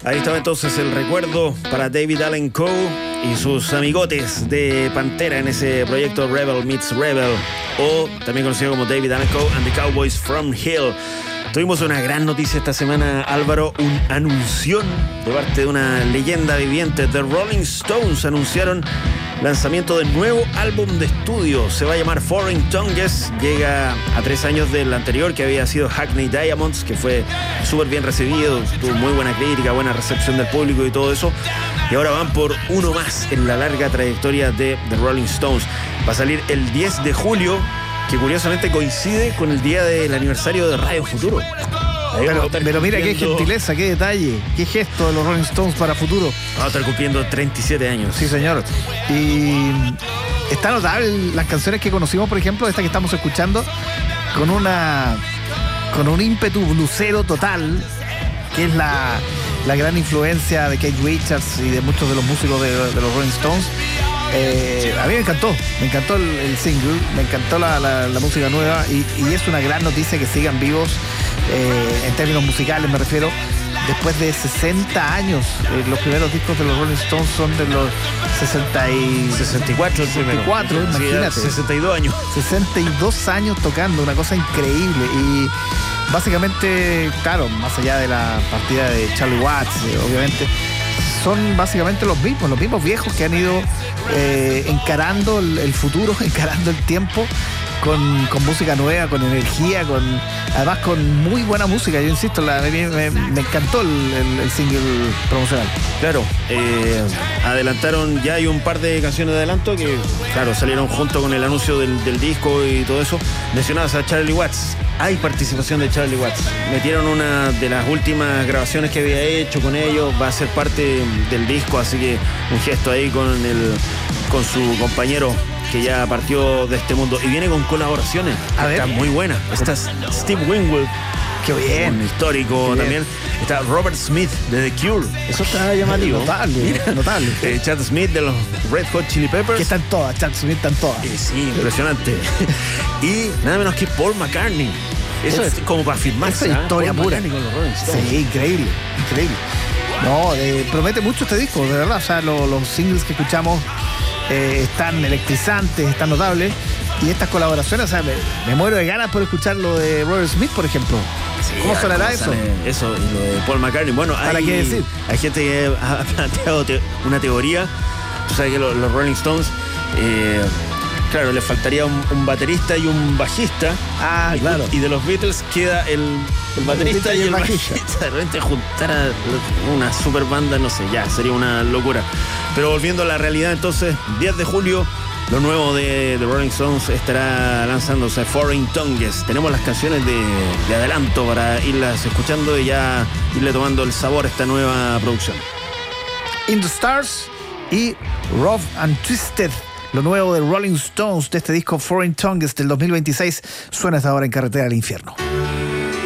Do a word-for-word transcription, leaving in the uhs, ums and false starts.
Ahí estaba entonces el recuerdo para David Allan Coe y sus amigotes de Pantera en ese proyecto Rebel Meets Rebel, o también conocido como David Allan Coe and the Cowboys from Hell. Tuvimos una gran noticia esta semana, Álvaro, un anuncio de parte de una leyenda viviente. The Rolling Stones anunciaron lanzamiento del nuevo álbum de estudio. Se va a llamar Foreign Tongues. Llega a tres años del anterior, que había sido Hackney Diamonds, que fue súper bien recibido, tuvo muy buena crítica, buena recepción del público y todo eso. Y ahora van por uno más en la larga trayectoria de The Rolling Stones. Va a salir el diez de julio, que curiosamente coincide con el día del aniversario de Radio Futuro. Pero, pero mira qué gentileza, qué detalle, qué gesto de los Rolling Stones para Futuro. Vamos a estar cumpliendo treinta y siete años. Sí, señor. Y está notable las canciones que conocimos, por ejemplo, esta que estamos escuchando, con una con un ímpetu blusero total, que es la, la gran influencia de Keith Richards y de muchos de los músicos de, de los Rolling Stones. Eh, a mí me encantó, me encantó el, el single, me encantó la, la, la música nueva y, y es una gran noticia que sigan vivos eh, en términos musicales, me refiero, después de sesenta años. Eh, los primeros discos de los Rolling Stones son de los sesenta y... sesenta y cuatro, sesenta y cuatro, sí, imagínate. sesenta y dos años. sesenta y dos años tocando, una cosa increíble. Y básicamente, claro, más allá de la partida de Charlie Watts, eh, obviamente, son básicamente los mismos, los mismos viejos que han ido eh, encarando el, el futuro, encarando el tiempo con, con música nueva, con energía, con además con muy buena música. Yo insisto, la, me, me, me encantó el, el, el single promocional. Claro, eh, adelantaron, ya hay un par de canciones de adelanto que, claro, salieron junto con el anuncio del, del disco y todo eso. Mencionabas a Charlie Watts. Hay participación de Charlie Watts. Metieron una de las últimas grabaciones que había hecho con ellos. Va a ser parte del disco, así que un gesto ahí con el con su compañero que ya partió de este mundo. Y viene con colaboraciones. A ver. Está muy buena. Está Steve Winwood. Qué bien. Un histórico Qué también. Bien. Está Robert Smith de The Cure. Eso está llamativo. Notable, Mira. notable. Eh, Chad Smith de los Red Hot Chili Peppers. Que están todas, Chad Smith están todas. Eh, sí, impresionante. Y nada menos que Paul McCartney. Eso es, es como para firmar. Esa historia Paul pura. Con los Rolling Stones. Sí, increíble, increíble. No, eh, promete mucho este disco, de verdad. O sea, lo, los singles que escuchamos eh, están electrizantes, están notables. Y estas colaboraciones, o sea, me, me muero de ganas por escuchar lo de Robert Smith, por ejemplo. Sí, ¿Cómo sonará eso? Eso, y lo de Paul McCartney. Bueno, ¿para hay, qué decir? Hay gente que ha planteado te, una teoría. Tú sabes que los, los Rolling Stones, eh, claro, les faltaría un, un baterista y un bajista. Ah, y, claro. Y de los Beatles queda el, el baterista y el, y el bajista. bajista. De repente juntar a una super banda, no sé, ya, sería una locura. Pero volviendo a la realidad, entonces, diez de julio, lo nuevo de The Rolling Stones estará lanzándose, Foreign Tongues. Tenemos las canciones de, de adelanto para irlas escuchando y ya irle tomando el sabor a esta nueva producción. In the Stars y Rough and Twisted, lo nuevo de Rolling Stones, de este disco Foreign Tongues del dos mil veintiséis, suena hasta ahora en Carretera al Infierno.